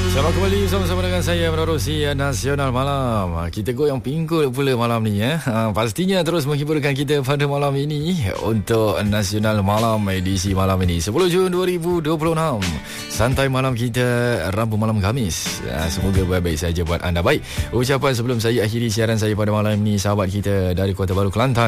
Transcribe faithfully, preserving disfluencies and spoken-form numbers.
Selamat kembali bersama-sama dengan saya Menerusi Nasional Malam. Kita goyang pinggul pula malam ni ya. Ha, pastinya terus menghiburkan kita pada malam ini untuk Nasional Malam edisi malam ini sepuluh Jun dua ribu dua puluh enam. Santai malam kita Rabu malam Khamis. Ha, semoga baik-baik saja buat anda. Baik, ucapan sebelum saya akhiri siaran saya pada malam ini, sahabat kita dari Kota Baru Kelantan